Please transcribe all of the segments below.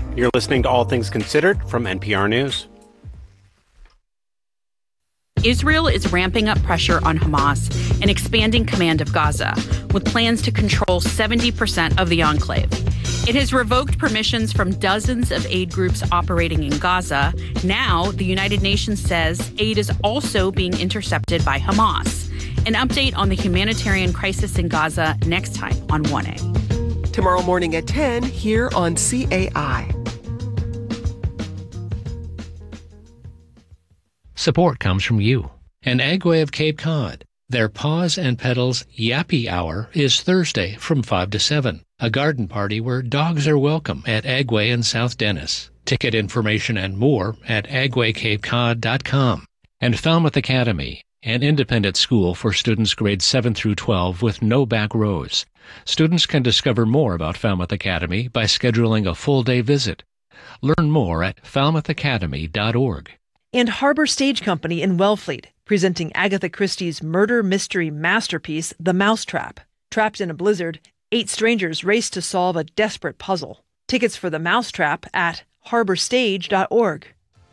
You're listening to All Things Considered from NPR News. Israel is ramping up pressure on Hamas and expanding command of Gaza, with plans to control 70% of the enclave. It has revoked permissions from dozens of aid groups operating in Gaza. Now, the United Nations says aid is also being intercepted by Hamas. An update on the humanitarian crisis in Gaza next time on 1A. Tomorrow morning at 10 here on CAI. Support comes from you and Agway of Cape Cod. Their Paws and Petals Yappy Hour is Thursday from 5 to 7, a garden party where dogs are welcome at Agway in South Dennis. Ticket information and more at agwaycapecod.com. And Falmouth Academy, an independent school for students grades 7 through 12 with no back rows. Students can discover more about Falmouth Academy by scheduling a full-day visit. Learn more at falmouthacademy.org. And Harbor Stage Company in Wellfleet, presenting Agatha Christie's murder mystery masterpiece, The Mousetrap. Trapped in a blizzard, 8 strangers race to solve a desperate puzzle. Tickets for The Mousetrap at harborstage.org.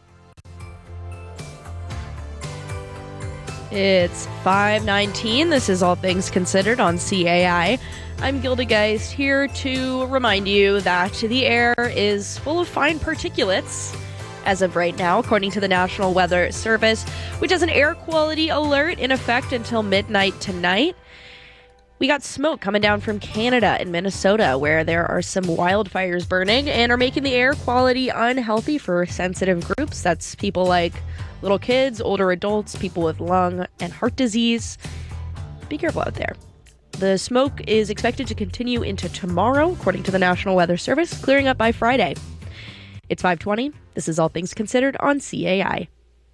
It's 5:19. This is All Things Considered on CAI. I'm Gilda Geist, here to remind you that the air is full of fine particulates as of right now, according to the National Weather Service, which has an air quality alert in effect until midnight tonight. We got smoke coming down from Canada and Minnesota, where there are some wildfires burning and are making the air quality unhealthy for sensitive groups. That's people like little kids, older adults, people with lung and heart disease. Be careful out there. The smoke is expected to continue into tomorrow, according to the National Weather Service, clearing up by Friday. It's 5:20. This is All Things Considered on CAI.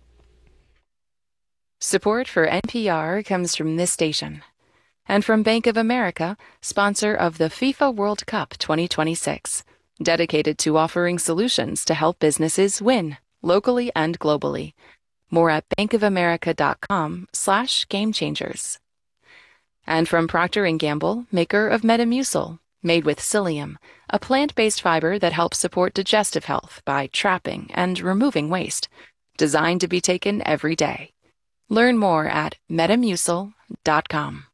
Support for NPR comes from this station and from Bank of America, sponsor of the FIFA World Cup 2026, dedicated to offering solutions to help businesses win locally and globally. More at bankofamerica.com/gamechangers. And from Procter & Gamble, maker of Metamucil, made with psyllium, a plant-based fiber that helps support digestive health by trapping and removing waste, designed to be taken every day. Learn more at metamucil.com.